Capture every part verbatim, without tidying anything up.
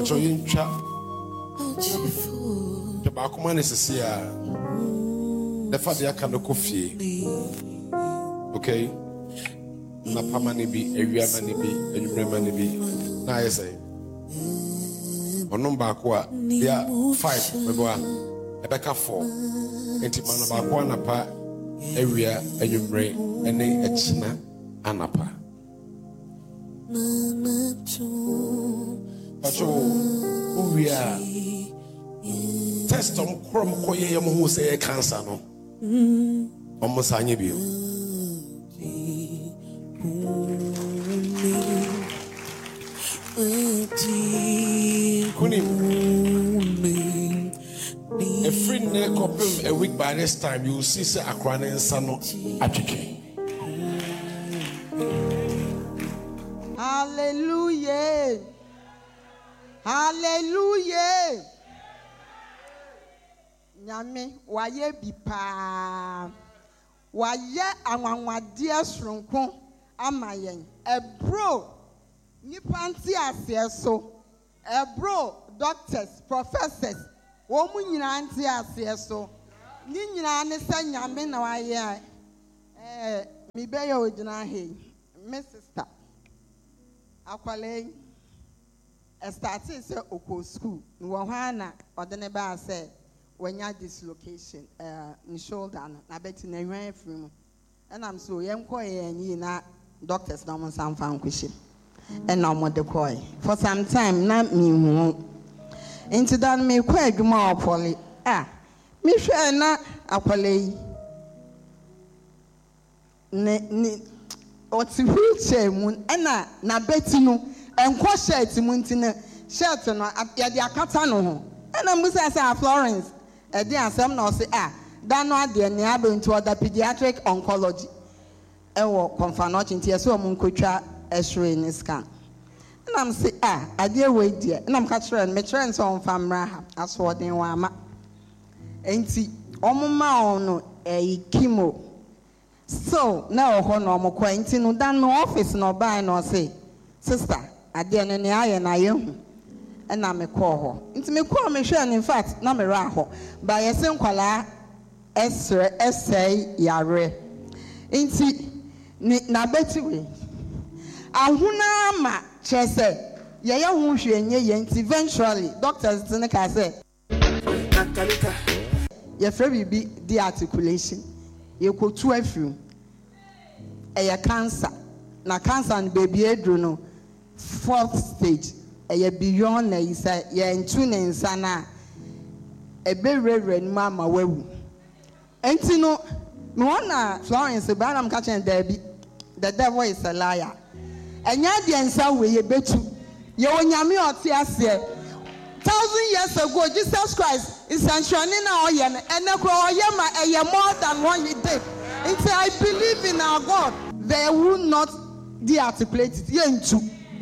So you chat. The Bakuman is a seer. The father can look coffee. Okay? Napamani be, a Yamani be, a Yamani be. Now I say. On number there are five, a Becca four. And Timana Bakwana pa, area, a Yumbre, and a China, Anapa. But oh, we are test on Crom Koyam who say a cancer no. Almost I knew you. A free neck of a week by this time, you will see Sir Akran and Sano Achike. Hallelujah. Hallelujah. Nyame waye bipa. Waye anwanwadia sronko amayen. Ebro nipanti asieso. Ebro doctors, professors. Womu nyina anti asieso. Ni nyina ne sa nyame na waye. Eh mi be ye ogina he. My sister. Akwale I started say oko school. No hana odene ba say wenya dislocation uh in shoulder na beti na hwan afrim. And I'm so yenko ye na doctors na mo sanfa nkwhye. And na mo de koy. For some time na me hu. Into that me kwa adwuma opoli. Ah, me hwe na akwale yi. Ne ne oti wheelchair mu na na beti no enko shirt mu ntina shirt no ya de akata no ho na musa say Florence e de asem na o say ah da no ade ne aba into other pediatric oncology e wo confirmation ntia so mu nkotwa x-ray ni scan na am say ah ade we die na am ka kire me kire so on famra ha aso den wa ama enti omuma on no e chemo. So now no mo kwenti no dan no office no buy no say sister ade no ne aye na ye hu e na me call ho nti me call me hwe in fact na me ra ho ba ye se nkwala esre esai yare nti na beti we ahuna ma chese ye ye hu hwe nye ye nti eventually doctors tin ka say ye fra bibi di articulation ye kotu afru e cancer na cancer and baby edru no fourth stage e beyond na isa ye ntu ne nsa na e be rere ni mama wawu enti no me wana Florence ba na mka chen da bi the devil is a liar enya de nsa we ye betu ye onyame ote ase thousand years ago Jesus Christ is sanctioning na oye na enekro oye ma eye more than what he did. Until I believe in our God, they will not de-articulate it. Ye into.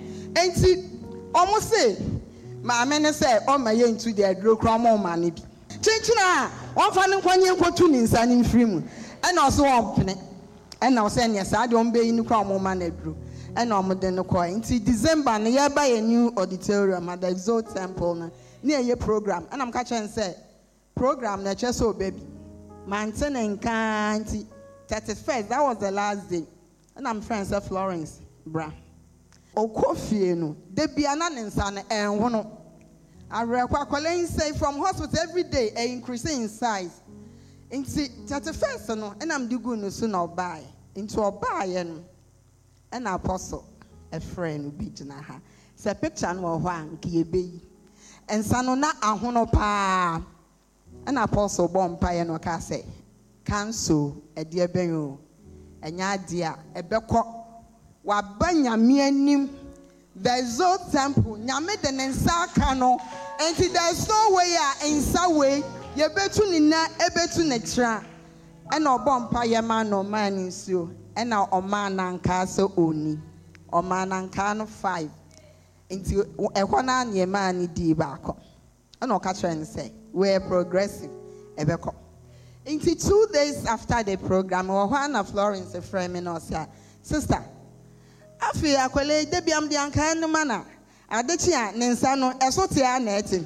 Enti almost say my men say oh my ye into the draw cramo money. Chinchina one fan kwanye nkotu ni nsa ni mfiri and also open and now say yes I don't be in cramo man edru and no de no ko nti December na ye buy a new auditorium at the Exalt Temple na near your program and I'm catching say program na cheso baby maintain and can't thirty-first, that was the last day. And I'm friends of Florence, bra. O coffee no. They be an answer and one. I require say from hospital every day a increasing in size. Into thirty-first no, and I'm doing no soon I'll buy. Into a buy and an apostle, a friend be jinaha. Say picture no one kiebe. And sanona a hono pa. An apostle bomb pie no ka say. Cancel a dear benyo, and ya dear a beko wabanya mianim. There's no temple, Yamid and Sakano, and there's no way in some way, ye betunina, a betunextra, and no bomb payaman or man in so, and now o man and castle only, or man and can five into a one an ye man di bako. And no catcher and say, we're progressive, a beko. Into two days after the program, Juana Florence, a friend, and said, sister, I feel I collect the Biam Dianca and Mana. Adechia nensa no eso te a na etim.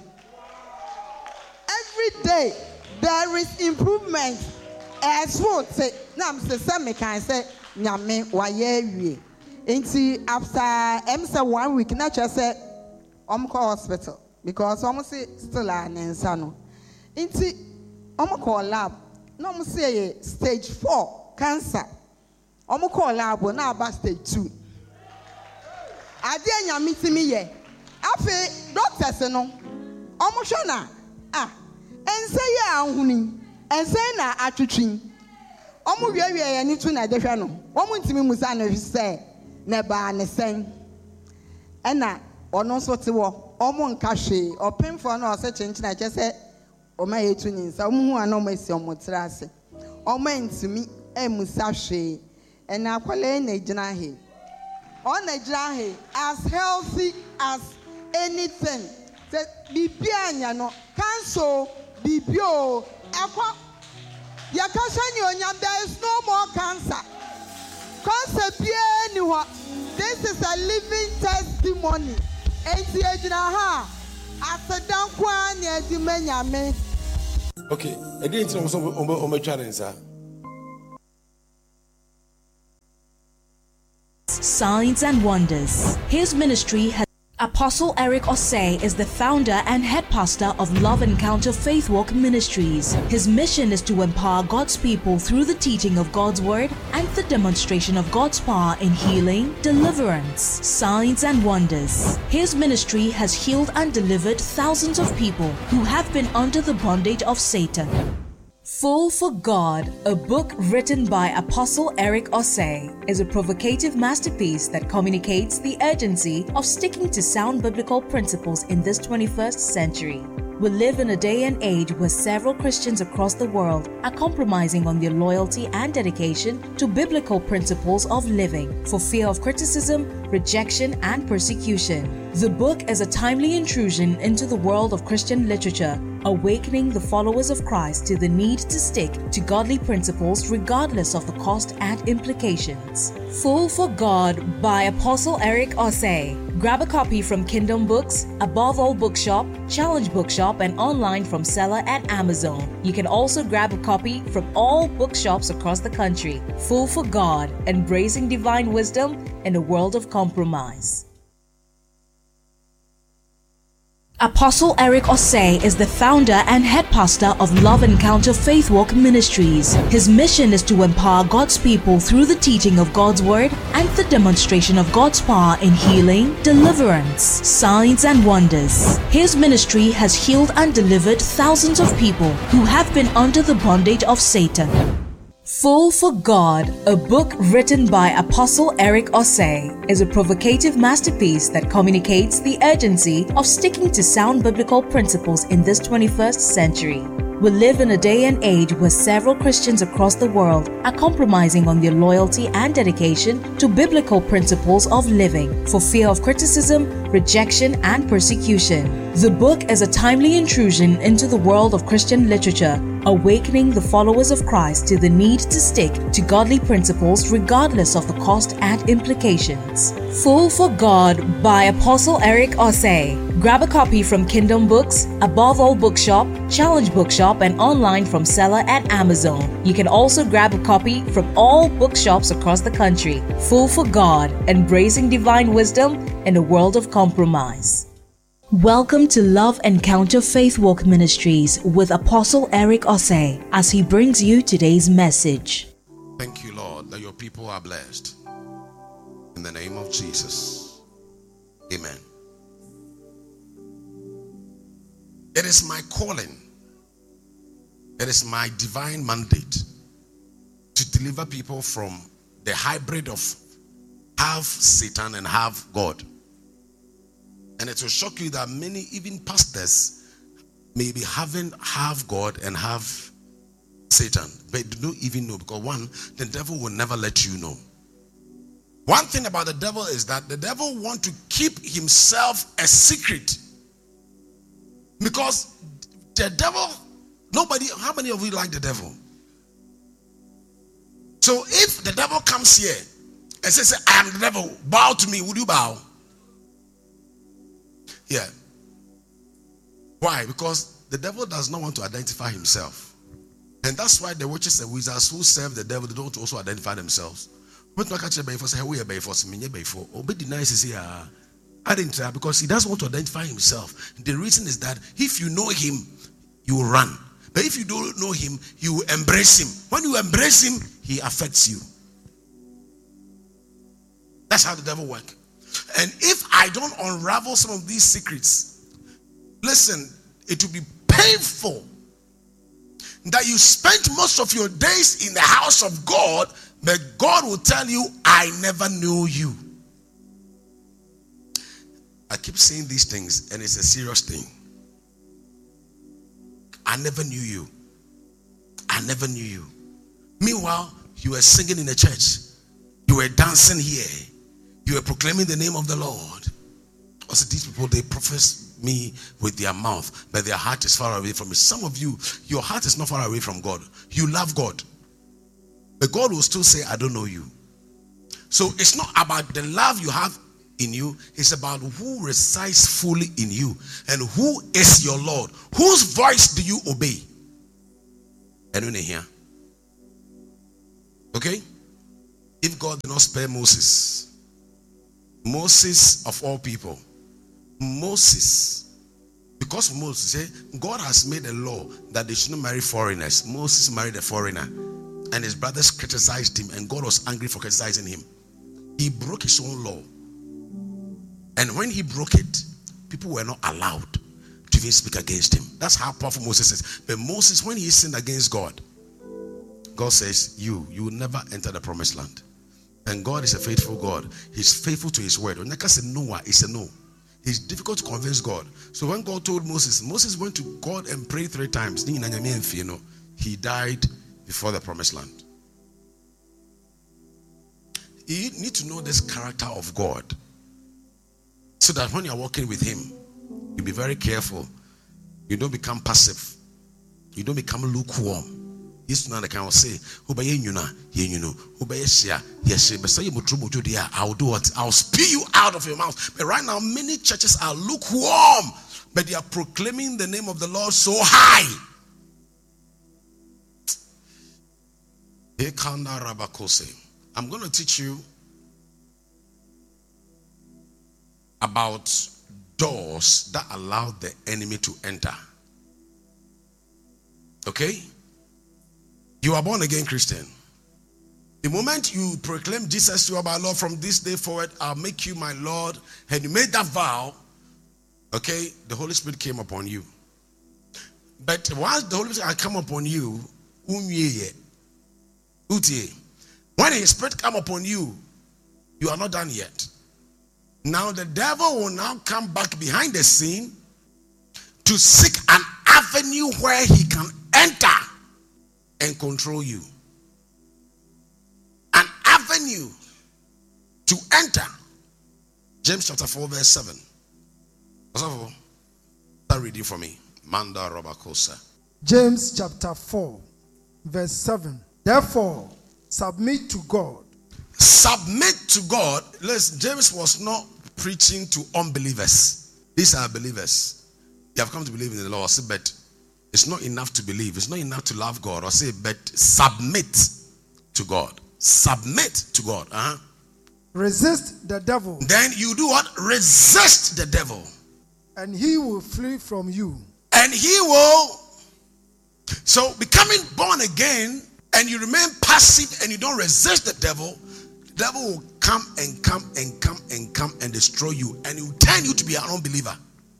Every day there is improvement. As what say na me say me kan say nyame waye wie. Enti after em say one week na che say om call hospital because om say still a nensa no. Enti om call lab. No mo say stage four cancer. Om call lab na aba stage two. Ade nyame timi ye. Afi doctors no. Om hwe na ah ense ye ahuni. Ense na atwetwin. Om wie wie ye ni tu na de hwe no. Om ntimi musa na hwe say na ba ne sen. Ena ono so te wo. Om nka hwe. Opemfo na o se chenchi na che say oma yetu nyinsa. Om hu ana om esi om trase. Om ntimi emusa hwe. Ena akwale na gina he. On a jahe as healthy as anything. Say bibianya no cancel bibio ekwa yakasha ni onyam there is no more cancer. Cancer bia ni ho. This is a living testimony. Enti ejina ha asedan kwa ni edimanya me. Okay, e dey nti so o me twa nsa. Signs and Wonders. His ministry has. Apostle Eric Osei is the founder and head pastor of Love Encounter Faith Walk Ministries. His mission is to empower God's people through the teaching of God's word and the demonstration of God's power in healing, deliverance, signs and wonders. His ministry has healed and delivered thousands of people who have been under the bondage of Satan. Full for God, a book written by Apostle Eric Osei, is a provocative masterpiece that communicates the urgency of sticking to sound biblical principles in this twenty-first century. We live in a day and age where several Christians across the world are compromising on their loyalty and dedication to biblical principles of living for fear of criticism, rejection, and persecution. The book is a timely intrusion into the world of Christian literature, awakening the followers of Christ to the need to stick to godly principles regardless of the cost and implications. Full for God by Apostle Eric Osei. Grab a copy from Kingdom Books, Above All Bookshop, Challenge Bookshop, and online from Seller at Amazon. You can also grab a copy from all bookshops across the country. Full for God, embracing divine wisdom in a world of compromise. Apostle Eric Osei is the founder and head pastor of Love Encounter Faith Walk Ministries. His mission is to empower God's people through the teaching of God's word and the demonstration of God's power in healing, deliverance, signs and wonders. His ministry has healed and delivered thousands of people who have been under the bondage of Satan. Full for God, a book written by Apostle Eric Osei, is a provocative masterpiece that communicates the urgency of sticking to sound biblical principles in this twenty-first century. We live in a day and age where several Christians across the world are compromising on their loyalty and dedication to biblical principles of living for fear of criticism, rejection, and persecution. The book is a timely intrusion into the world of Christian literature, awakening the followers of Christ to the need to stick to godly principles regardless of the cost and implications. Full for God by Apostle Eric Osei. Grab a copy from Kingdom Books, Above All Bookshop, Challenge Bookshop, and online from Seller at Amazon. You can also grab a copy from all bookshops across the country. Full for God, embracing divine wisdom in a world of compromise. Welcome to Love Encounter Faith Walk Ministries with Apostle Eric Osei as he brings you today's message. Thank you, Lord, that your people are blessed. In the name of Jesus. Amen. It is my calling. It is my divine mandate to deliver people from the hybrid of half Satan and half God. And it will shock you that many, even pastors, may be having half God and half Satan. But they don't even know, because one, the devil will never let you know. One thing about the devil is that the devil wants to keep himself a secret. Because the devil, nobody, how many of you like the devil? So if the devil comes here and says, I am the devil, bow to me, would you bow? Yeah. Why? Because the devil does not want to identify himself. And that's why the witches and wizards who serve the devil, they don't also identify themselves. But not catch a bay for say, we are bay for some before. Obey denies here. I didn't try because he doesn't want to identify himself. The reason is that if you know him, you will run. But if you don't know him, you will embrace him. When you embrace him, he affects you. That's how the devil works. And if I don't unravel some of these secrets, listen, it will be painful that you spent most of your days in the house of God, but God will tell you, I never knew you. I keep saying these things, and it's a serious thing. I never knew you. I never knew you. Meanwhile, you were singing in the church. You were dancing here. You were proclaiming the name of the Lord. Also, these people, they profess me with their mouth, but their heart is far away from me. Some of you, your heart is not far away from God. You love God. But God will still say, I don't know you. So it's not about the love you have in you. It's about who resides fully in you and who is your Lord. Whose voice do you obey? Anyone here? Okay? If God did not spare Moses, Moses of all people, Moses, because Moses said God has made a law that they shouldn't marry foreigners. Moses married a foreigner, and his brothers criticized him, and God was angry for criticizing him. He broke his own law, and when he broke it, people were not allowed to even speak against him. That's how powerful Moses is. But Moses, when he sinned against God, God says, you, you will never enter the promised land. And God is a faithful God. He's faithful to his word. When Neka said Noah, it's a no. It's difficult to convince God. So when God told Moses, Moses went to God and prayed three times. He died before the promised land. You need to know this character of God, so that when you're walking with him, you be very careful. You don't become passive. You don't become lukewarm. Yes, no, I can say, Obey you know, you know, obey yes, yes, but say you I'll do it. I'll spew you out of your mouth. But right now, many churches are lukewarm, but they are proclaiming the name of the Lord so high. I'm going to teach you about doors that allow the enemy to enter. Okay? You are born again Christian. The moment you proclaim Jesus, you are my Lord, from this day forward, I'll make you my Lord, and you made that vow, okay, the Holy Spirit came upon you. But once the Holy Spirit had come upon you, when his Spirit come upon you, you are not done yet. Now the devil will now come back behind the scene to seek an avenue where he can enter and control you. An avenue to enter. James chapter four verse seven. Start reading for me. Manda Robakosa. James chapter four verse seven. Therefore, submit to God. Submit to God. Listen, James was not preaching to unbelievers. These are believers. You have come to believe in the Lord, but it's not enough to believe. It's not enough to love God. Or say, but submit to God. Submit to God. Uh-huh. Resist the devil. Then you do what? Resist the devil. And he will flee from you. And he will. So becoming born again, and you remain passive and you don't resist the devil, the devil will come and come and come and come and destroy you, and he will turn you to be an unbeliever.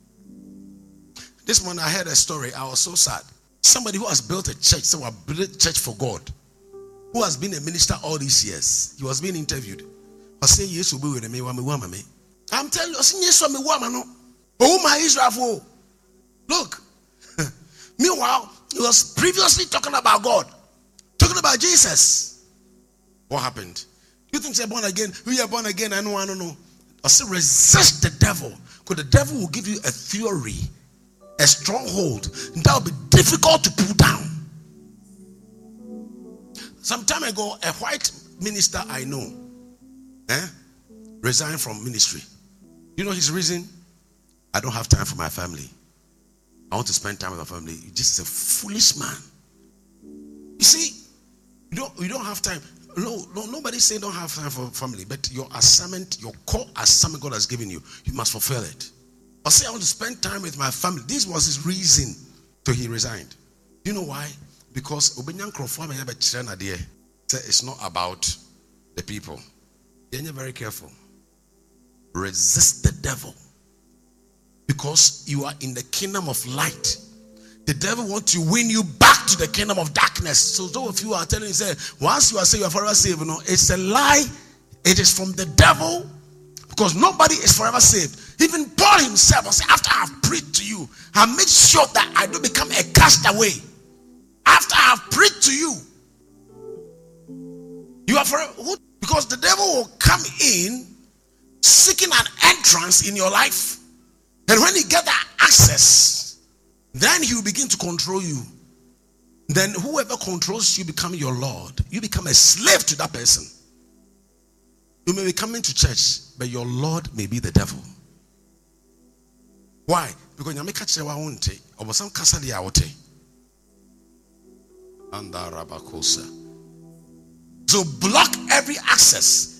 This morning I heard a story. I was so sad. Somebody who has built a church, so I built a church for God, who has been a minister all these years. He was being interviewed. I say, yes, will be with me. I'm telling you, yes, I'm a woman. Oh my Israel. Look. Meanwhile, he was previously talking about God, talking about Jesus. What happened? You think you're born again? We are born again. I know, I don't know. I say, resist the devil, because the devil will give you a theory, a stronghold that will be difficult to pull down. Some time ago, a white minister I know eh, resigned from ministry. You know his reason? I don't have time for my family. I want to spend time with my family. You're just a foolish man. You see, you don't you don't have time. No, no, nobody's saying don't have time for family, but your assignment, your core assignment God has given you, you must fulfill it. Or say I want to spend time with my family. This was his reason so he resigned. Do you know why? Because it's not about the people. Then you're very careful. Resist the devil. Because you are in the kingdom of light. The devil wants to win you back to the kingdom of darkness. So those of you are telling you, say, once you are saved, you are forever saved. You know, it's a lie. It is from the devil. Because nobody is forever saved. Even Paul himself will say, after I have preached to you, I make sure that I don't become a castaway. After I have preached to you, you are forever. Because the devil will come in seeking an entrance in your life. And when he gets that access, then he will begin to control you. Then whoever controls you become your Lord. You become a slave to that person. You may be coming to church, but your Lord may be the devil. Why? Because you make a chewa won't or some casali aote. And so block every access.